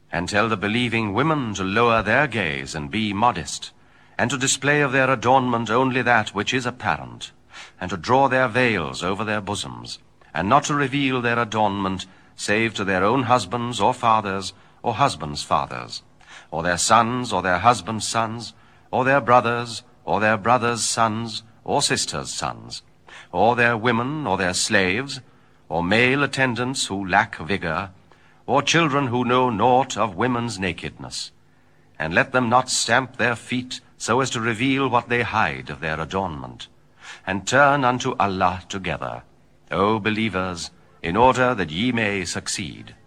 And tell the believing women to lower their gaze and be modest, and to display of their adornment only that which is apparent, and to draw their veils over their bosoms, and not to reveal their adornment save to their own husbands or fathers, or husbands' fathers, or their sons, or their husbands' sons, or their brothers, or their brothers' sons, or sisters' sons, or their women, or their slaves, or male attendants who lack vigor, or children who know naught of women's nakedness. And let them not stamp their feet so as to reveal what they hide of their adornment, and turn unto Allah together, O believers, in order that ye may succeed.